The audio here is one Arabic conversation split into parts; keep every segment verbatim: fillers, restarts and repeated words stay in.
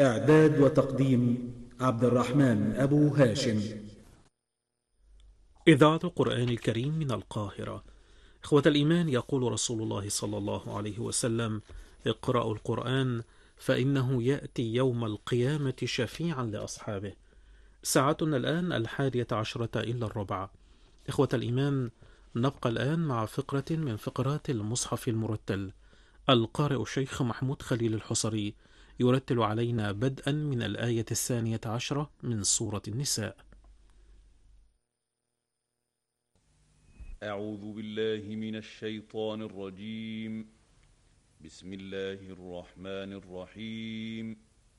إعداد وتقديم عبد الرحمن أبو هاشم. إذاعة القرآن الكريم من القاهرة. إخوة الإيمان، يقول رسول الله صلى الله عليه وسلم: اقرأوا القرآن فإنه يأتي يوم القيامة شفيعا لأصحابه. ساعتنا الآن الحادية عشرة إلا الربع. إخوة الإيمان، نبقى الآن مع فقرة من فقرات المصحف المرتل. القارئ الشيخ محمود خليل الحصري يرتل علينا بدءا من الآية الثانية عشرة من سورة النساء. أعوذ بالله من الشيطان الرجيم. بسم الله الرحمن الرحيم.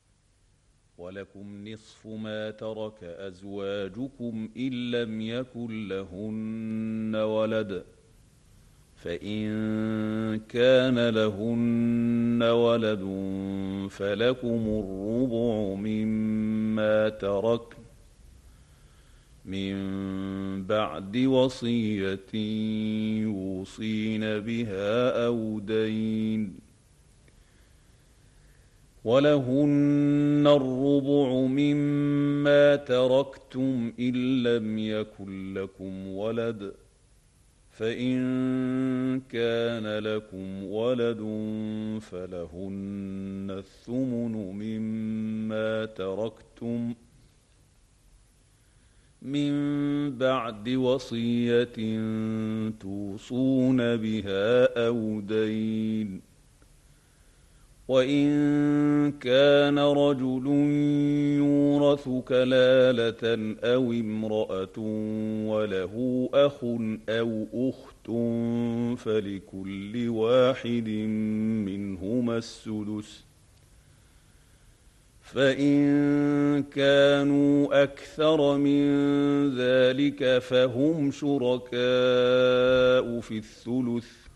ولكم نصف ما ترك أزواجكم إن لم يكن لهن ولد، فإن كان لهن ولد فلكم الربع مما تركن من بعد وصية يوصين بها أو دين، ولهن الربع مما تركتم إن لم يكن لكم ولد، فإن كان لكم ولد فلهن الثمن مما تركتم من بعد وصية توصون بها أو دين. وإن كان رجل يورث كلالة أو امرأة وله أخ أو أخت فلكل واحد منهما السدس، فإن كانوا أكثر من ذلك فهم شركاء في الثلث،